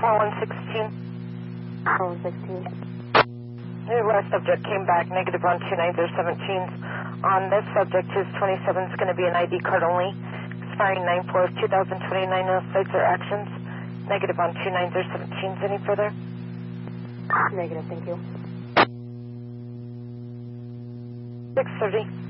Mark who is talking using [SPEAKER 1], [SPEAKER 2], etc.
[SPEAKER 1] 4116.
[SPEAKER 2] 4116.
[SPEAKER 1] Your last subject came back negative on 29017s. On this subject, his 27 is going to be an ID card only, expiring 9/4 of 2029. No sites or actions. Negative on 29017s. Any further?
[SPEAKER 2] Negative, thank you.
[SPEAKER 1] 630.